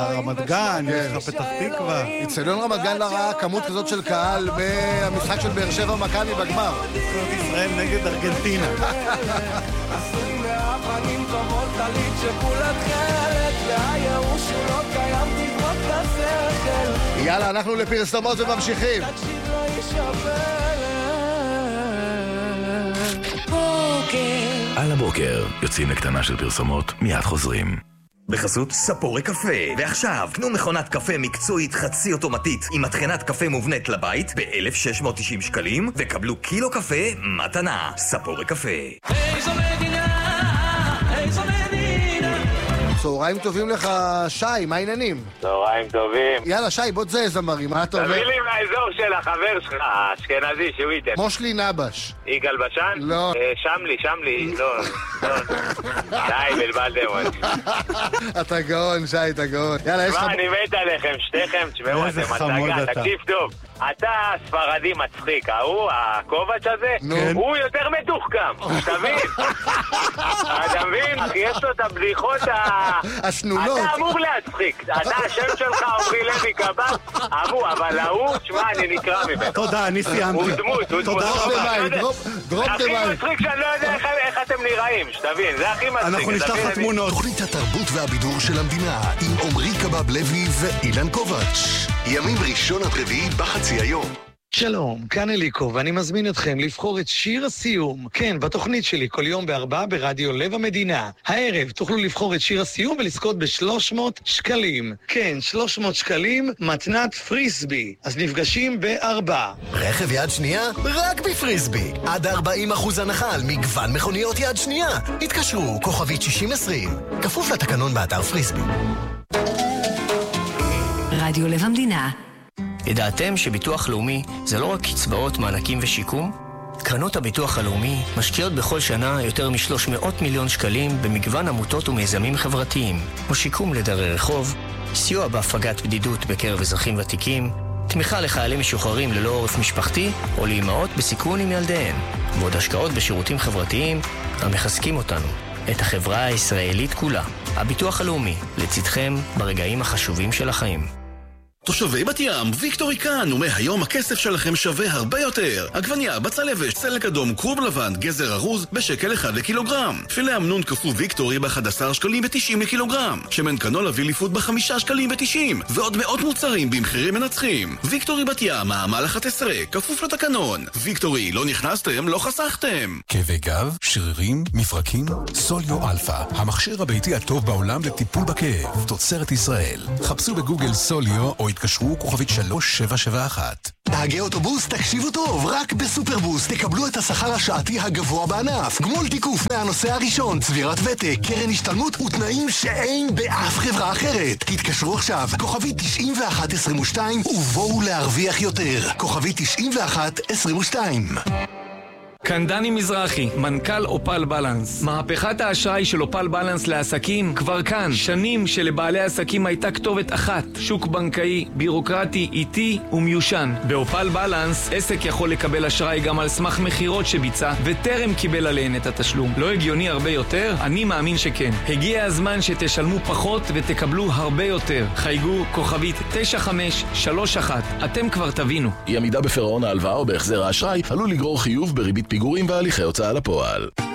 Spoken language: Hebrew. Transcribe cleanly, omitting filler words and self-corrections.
רמת גן, יש לך פתח תקווה. אצטדיון רמת גן לא ראה כמות כזאת של קהל במשחק של באר שבע מכבי בגמר. ישראל נגד ארגנטינה. עשויים מהפנים טובות תליט שכולת חלק והייאוש לא קיים תזרוק את השכל. יאללה, אנחנו לפרסומות וממשיכים. תקשיב לא יישבר. בוקר על הבוקר יוצאים לקטנה של פרסומות, מיד חוזרים. בחסות ספורי קפה. ועכשיו, קנו מכונת קפה מקצועית חצי אוטומטית עם מטחנת קפה מובנית לבית ב-1,690 שקלים, וקבלו קילו קפה מתנה. ספורי קפה. איזו מדינה, איזו מדינה. צהריים טובים לך, שי, מה העניינים? צהריים טובים. יאללה, שי, בוא תזהה זמרים, מה אתה אומר? תביא לי מהאזור של החבר שלך, האשכנזי, שהוא ייתן. מושלי נבש. יגאל בשן? לא. שמלי, לא. די, בלבלתם. אתה גאון, שי, אתה גאון. יאללה, יש לך... מה, אני מת עליכם, שתיכם, תשמעו, איזה אתם חמוד הצגה, אתה. תקשיב טוב. אתה ספרדי מצחיק, ההוא, הקובץ הזה, הוא יותר מתוחכם, תבין? אתה מבין? יש לו את הבדיחות הסנונות. אתה אמור להצחיק, אתה השם שלך עומרי לוי קב"ס, אמור, אבל ההוא, שמע, אני נקרא ממנו. תודה, אני סיימתי. הוא דמות. תודה רבה. דרופ הכי דמיים. מצחיק שאני לא יודע איך אתם נראים, שתבין, זה הכי מצחיק. אנחנו נשלח לך תמונות. תוכנית התרבות והבידור של המדינה עם עומרי קבב לוי ואילן קובץ'. ימים ראשון עד רביעי בחצי היום. שלום, כאן אליקו, ואני מזמין אתכם לבחור את שיר הסיום. כן, בתוכנית שלי, כל יום ב4 ברדיו לב המדינה. הערב תוכלו לבחור את שיר הסיום ולזכות ב300 שקלים. כן, 300 שקלים, מתנת פריסבי. אז נפגשים ב4. רכב יד שנייה? רק בפריסבי. עד 40% הנחה על מגוון מכוניות יד שנייה. התקשרו, כוכבית 6020. כפוף לתקנון באתר פריסבי. רדיו לב המדינה. ידעתם שביטוח לאומי זה לא רק קצבאות, מענקים ושיקום? קרנות הביטוח הלאומי משקיעות בכל שנה יותר מ-300 מיליון שקלים במגוון עמותות ומיזמים חברתיים, כמו שיקום לדרי רחוב, סיוע בהפגת בדידות בקרב אזרחים ותיקים, תמיכה לחיילים משוחררים ללא עורף משפחתי או לאימהות בסיכון עם ילדיהן, ועוד השקעות בשירותים חברתיים המחזקים אותנו, את החברה הישראלית כולה. הביטוח הלאומי, לצדכם ברגעים החשובים של החיים. תושבי בת ים, ויקטורי כאן, ומהיום הכסף שלכם שווה הרבה יותר. עגבניה, בצלבש, צלק אדום, קרוב לבן, גזר ארוז, בשקל 1 לקילוגרם. פילה אמנון קפוא ויקטורי ב-11 שקלים ו-90 לקילוגרם. שמן קנולה ויליפוד ב-5 שקלים ו-90. ועוד מאות מוצרים במחירים מנצחים. ויקטורי בת ים, העמל 11, כפוף לתקנון. ויקטורי, לא נכנסתם, לא חסכתם. כאבי גב, שרירים, מפרקים, סוליו אלפא, המכשיר הביתי הטוב בעולם לטיפול בכאב. תוצרת ישראל. חפשו בגוגל סוליו או התקשרו כוכבית 3771. נהגי אוטובוס, תקשיבו טוב, רק בסופרבוס תקבלו את השכר השעתי הגבוה בענף. גמול תיקוף מהנושא הראשון, צבירת ותק, קרן השתלמות ותנאים שאין באף חברה אחרת. תתקשרו עכשיו, כוכבית 9122 ובואו להרוויח יותר. כוכבית 9122. כאן דני מזרחי, מנכ"ל אופל בלנס. מהפכת האשראי של אופל בלנס לעסקים כבר כאן. שנים שלבעלי עסקים הייתה כתובת אחת, שוק בנקאי, בירוקרטי, איטי ומיושן. באופל בלנס עסק יכול לקבל אשראי גם על סמך מחירות שביצע וטרם קיבל עליהן את התשלום. לא הגיוני הרבה יותר? אני מאמין שכן. הגיע הזמן שתשלמו פחות ותקבלו הרבה יותר. חייגו כוכבית 9531. אתם כבר תבינו. אי עמידה בפירעון ההלוואה או בהחזר האשראי עלול לגרור חיוב בריבית פיגורים והליכי הוצאה לפועל.